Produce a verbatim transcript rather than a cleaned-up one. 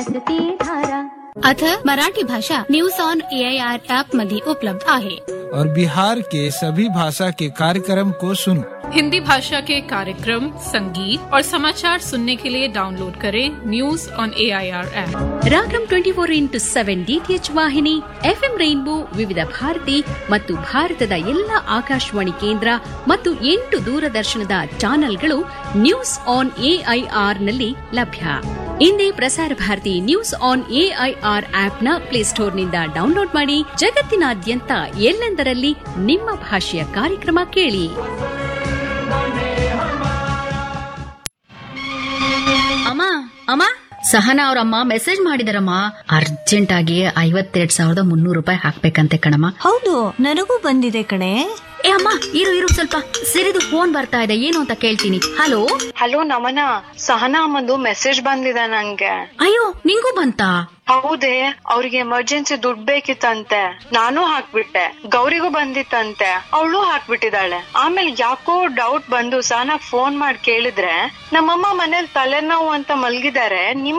आता मराठी भाषा news on A I R app मध्ये उपलब्ध आहे और बिहार के सभी भाषा के कार्यक्रम को सुनो। हिंदी भाषा के कार्यक्रम, संगीत और समाचार सुनने के लिए डाउनलोड करें news on A I R app. Ragam twenty four into seven DTH ವಾಹಿನಿ, ಎಫ್ಎಂ ರೈನ್ಬೋ, ವಿವಿಧ ಭಾರತಿ ಮತ್ತು ಭಾರತದ ಎಲ್ಲ ಆಕಾಶವಾಣಿ ಕೇಂದ್ರ ಮತ್ತು ಎಂಟು ದೂರದರ್ಶನದ ಚಾನೆಲ್ಗಳು ನ್ಯೂಸ್ ಆನ್ ಎಐಆರ್ ನಲ್ಲಿ ಲಭ್ಯ. ಇಂದೇ Prasar Bharati news on AIR ಆಪ್ನ ಪ್ಲೇಸ್ಟೋರ್ನಿಂದ download ಮಾಡಿ ಜಗತ್ತಿನಾದ್ಯಂತ ಎಲ್ಲೆಂದರಲ್ಲಿ ನಿಮ್ಮ ಭಾಷೆಯ ಕಾರ್ಯಕ್ರಮ ಕೇಳಿ. ಅಮ್ಮ ಅಮ್ಮ ಸಹನಾ ಅವರಮ್ಮ ಮೆಸೇಜ್ ಮಾಡಿದಾರಮ್ಮ, ಅರ್ಜೆಂಟ್ ಆಗಿ ಐವತ್ತೆರಡ್ ಸಾವಿರದ ಮುನ್ನೂರು ರೂಪಾಯಿ ಹಾಕ್ಬೇಕಂತೆ ಕಣಮ್ಮ. ಹೌದು, ನನಗೂ ಬಂದಿದೆ ಕಣೆ. ಏ ಅಮ್ಮ, ಇರು ಇರು ಸ್ವಲ್ಪ ಸಿರಿದು ಫೋನ್ ಬರ್ತಾ ಇದೆ, ಏನು ಅಂತ ಕೇಳ್ತೀನಿ. ಹಲೋ ಹಲೋ ನಮನ, ಸಹನಾ ಅಮ್ಮಂದು ಮೆಸೇಜ್ ಬಂದಿದೆ ನಂಗೆ. ಅಯ್ಯೋ, ನಿಂಗೂ ಬಂತಾ? ಹೌದೇ, ಅವ್ರಿಗೆ ಎಮರ್ಜೆನ್ಸಿ ದುಡ್ಡು ಬೇಕಿತ್ತಂತೆ, ನಾನು ಹಾಕ್ಬಿಟ್ಟೆ. ಗೌರಿಗೂ ಬಂದಿತ್ತಂತೆ, ಅವಳು ಹಾಕ್ಬಿಟ್ಟಿದ್ದಾಳೆ. ಆಮೇಲೆ ಯಾಕೋ ಡೌಟ್ ಬಂದು ಸಹನಾ ಫೋನ್ ಮಾಡಿ ಕೇಳಿದ್ರೆ, ನಮ್ಮಮ್ಮ ಮನೇಲಿ ತಲೆನೋವು ಅಂತ ಮಲ್ಗಿದ್ದಾರೆ, ನಿಮ್